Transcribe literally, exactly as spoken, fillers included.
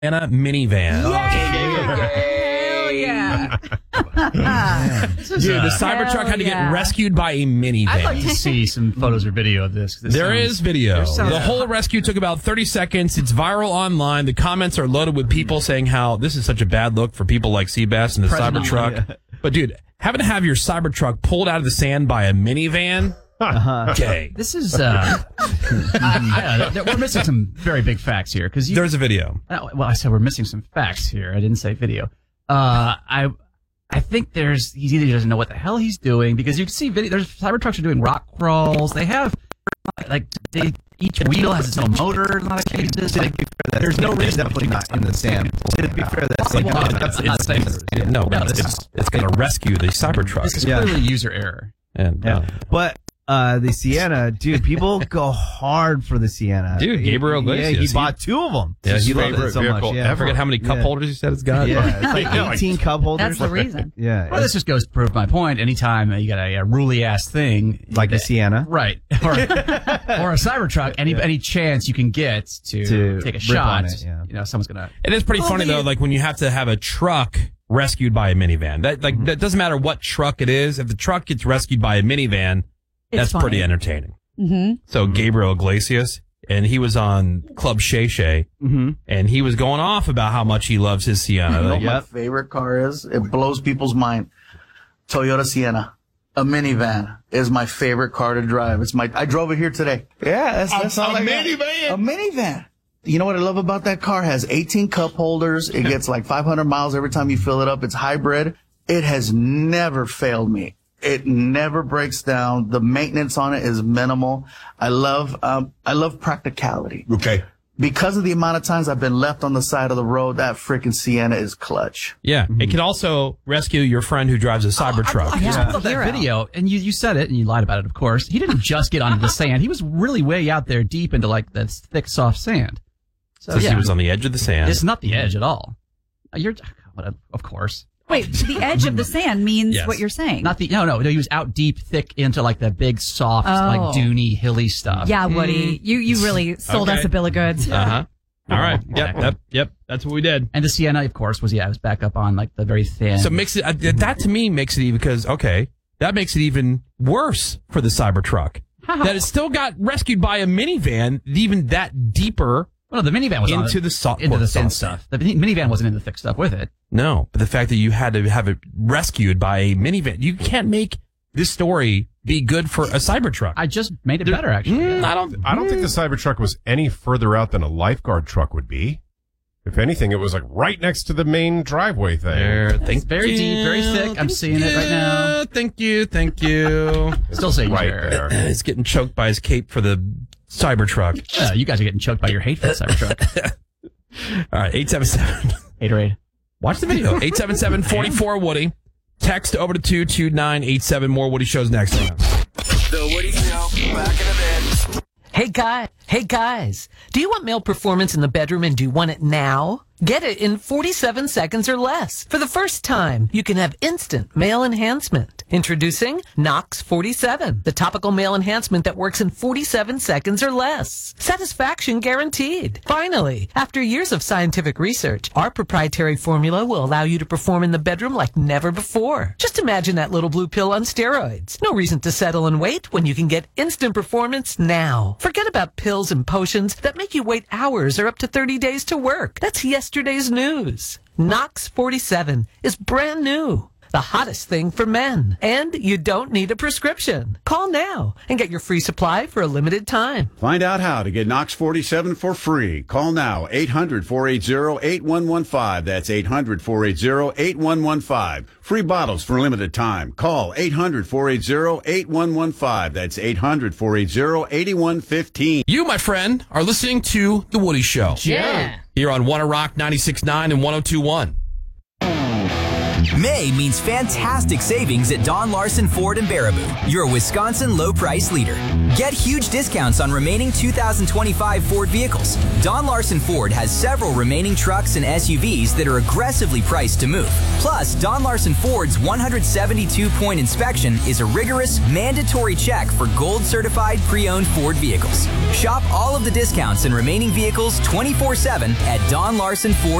Sienna minivan. Hell yeah. Dude, the Cybertruck had to yeah. get rescued by a minivan. I'd like to see some photos or video of this. this There sounds, is video. sounds- The whole rescue took about thirty seconds. It's viral online. The comments are loaded with people saying how this is such a bad look for people like Seabass and the President, Cybertruck. yeah. But dude, having to have your Cybertruck pulled out of the sand by a minivan? Uh-huh. Okay. This is, uh, I, I don't know, we're missing some very big facts here. Cause you, There's a video. uh, well, I said we're missing some facts here. I didn't say video. Uh, I, I think there's, he either doesn't know what the hell he's doing because you can see video, there's Cybertrucks are doing rock crawls. They have, like, they, each wheel has its own motor in a lot of cases. Like, There's no reason definitely not in the sand. To be fair, that's like, well, that's I'm not saying this. Yeah, no, No, but this it's, is- it's going to rescue the Cybertruck. This is Yeah. clearly user error. And, yeah. uh, But uh, the Sienna, dude, people go hard for the Sienna. Dude, Gabriel Yeah, Iglesias, he he- bought two of them. Yeah, He he loved loved it so much. vehicle Yeah. I forget how many cup Yeah. holders he said it's got. Yeah, it's like Yeah, like- eighteen cup holders. That's the reason. Yeah, Well, this just goes to prove my point. Anytime you got a, a ruly ass thing, like the that- Sienna. right, or, or a Cybertruck, any any chance you can get to, To take a rip shot, on it, yeah. you know, someone's gonna. It is pretty Oh, funny man. though, like when you have to have a truck rescued by a minivan. That like that doesn't matter what truck it is. If the truck gets rescued by a minivan, that's funny. pretty entertaining. Mm-hmm. So Gabriel Iglesias, and he was on Club Shay Shay, Mm-hmm. and he was going off about how much he loves his Sienna. You know Like, what my Yep. favorite car is? It blows people's mind. Toyota Sienna. A minivan is my favorite car to drive. It's my, I drove it here today. Yeah, that's, that's A- all a I got. minivan? A minivan. You know what I love about that car? It has eighteen cup holders. It gets like five hundred miles every time you fill it up. It's hybrid. It has never failed me. It never breaks down. The maintenance on it is minimal. I love, um, I love practicality. Okay. Because of the amount of times I've been left on the side of the road, that freaking Sienna is clutch. yeah, it can also rescue your friend who drives a Cybertruck. I just Yeah. pulled up that Hero. video, and you, you said it, and you lied about it, of course. He didn't just get onto the sand. He was really way out there deep into, like, the thick, soft sand. So, So yeah, he was on the edge of the sand. it's not the edge at all. Uh, You're, of course. Wait, the edge of the sand means Yes. what you're saying. Not the, no, no, no, he was out deep, thick into, like, the big, soft, Oh. like, duny, hilly stuff. yeah, Woody, you you really sold Okay. us a bill of goods. Uh huh. All right. Yep. Exactly. Yep. Yep. That's what we did. And the Sienna, of course, was, yeah, it was back up on, like, the very thin. So makes it uh, that to me makes it even because okay, that makes it even worse for the Cybertruck. That it still got rescued by a minivan, even that deeper. well, no, the minivan was on into it, the soft- into well, the thin soft stuff. The mini- minivan wasn't in the thick stuff with it. No, but the fact that you had to have it rescued by a minivan, you can't make this story be good for a Cybertruck. I just made it better, actually. Mm, I don't. I don't think the Cybertruck was any further out than a lifeguard truck would be. If anything, it was like right next to the main driveway thing. There, thank very you. deep, very thick. I'm Thank seeing it right now. you. Thank you. Thank you. Still saying right there. there. He's getting choked by his cape for the Cybertruck. Uh, you guys are getting choked by your hate for the Cybertruck. All right, eight seven seven. Haterade. Watch the video. eight seven seven, four four, Woody. Text over to two two nine eight seven. More Woody shows next. The Woody Show, back in a bit. Hey, guy. Hey, guys. Do you want male performance in the bedroom and do you want it now? Get it in forty-seven seconds or less. For the first time, you can have instant male enhancement. Introducing Nox forty-seven, the topical male enhancement that works in forty-seven seconds or less. Satisfaction guaranteed. Finally, after years of scientific research, our proprietary formula will allow you to perform in the bedroom like never before. Just imagine that little blue pill on steroids. No reason to settle and wait when you can get instant performance now. Forget about pills and potions that make you wait hours or up to thirty days to work. That's yesterday's news. Nox forty-seven is brand new. The hottest thing for men. And you don't need a prescription. Call now and get your free supply for a limited time. Find out how to get Nox forty-seven for free. Call now, eight hundred, four eight zero, eight one one five. That's eight hundred, four eight zero, eight one one five. Free bottles for a limited time. Call eight hundred, four eight zero, eight one one five. That's eight hundred, four eight zero, eight one one five. You, my friend, are listening to The Woody Show. Yeah. Here on Wanna Rock ninety-six point nine and one oh two point one. May means fantastic savings at Don Larson Ford in Baraboo, your Wisconsin low-price leader. Get huge discounts on remaining two thousand twenty-five Ford vehicles. Don Larson Ford has several remaining trucks and S U Vs that are aggressively priced to move. Plus, Don Larson Ford's one hundred seventy-two point inspection is a rigorous, mandatory check for gold-certified pre-owned Ford vehicles. Shop all of the discounts and remaining vehicles twenty-four seven at Don Larson Ford.